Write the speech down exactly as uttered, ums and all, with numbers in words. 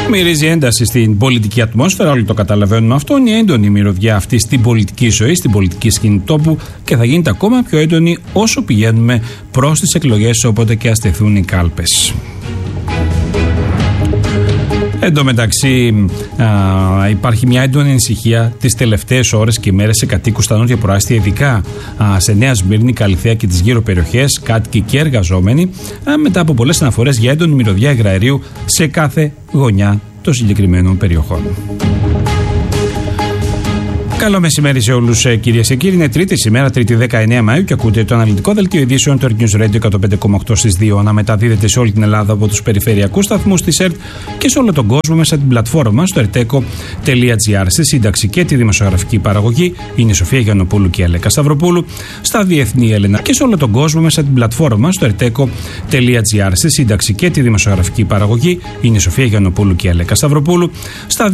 Μυρίζει ένταση στην πολιτική ατμόσφαιρα, όλοι το καταλαβαίνουμε αυτό. Είναι η έντονη μυρωδιά αυτή στην πολιτική ζωή, στην πολιτική σκηνή τόπου και θα γίνεται ακόμα πιο έντονη όσο πηγαίνουμε προς τις εκλογές, όποτε και αστεθούν οι κάλπες. Εν τω μεταξύ, α, υπάρχει μια έντονη ανησυχία τις τελευταίες ώρες και ημέρες σε κατοίκους στα νότια προάστια, ειδικά α, σε Νέα Σμύρνη, Καλιθέα και τις γύρω περιοχές, κάτοικοι και εργαζόμενοι, α, μετά από πολλές αναφορές για έντονη μυρωδιά υγραερίου σε κάθε γωνιά των συγκεκριμένων περιοχών. Καλό μεσημέρι σε όλους, κυρίες και κύριοι. Είναι Τρίτη σήμερα, Τρίτη δεκαεννέα Μαΐου, και ακούτε το αναλυτικό δελτίο ειδήσεων του Earth News Radio εκατόν πέντε κόμμα οκτώ στις δύο. Αναμεταδίδεται σε όλη την Ελλάδα από τους περιφερειακούς σταθμούς της ΕΡΤ και σε όλο τον κόσμο μέσα από την πλατφόρμα στο ερτέκο τελεία τζι άρ. Στη σύνταξη και τη δημοσιογραφική παραγωγή είναι η Σοφία Γιαννοπούλου και η Αλέκα Σταυροπούλου. Στα διεθνή Έλενα και σε όλο τον κόσμο μέσα από την πλατφόρμα στο ερτέκο τελεία τζι άρ. Στη σύνταξη και τη δημοσιογραφική παραγωγή είναι η Σοφία Γιαννοπούλου και η Αλέκα Σταυροπούλου. Στα